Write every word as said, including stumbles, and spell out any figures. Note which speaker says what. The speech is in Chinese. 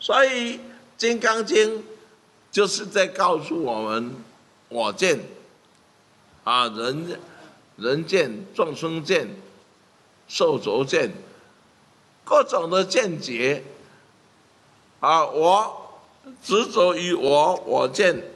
Speaker 1: 所以《金刚经》就是在告诉我们，我见啊，人人见、众生见、寿者见，各种的见解啊，我执着于我我见。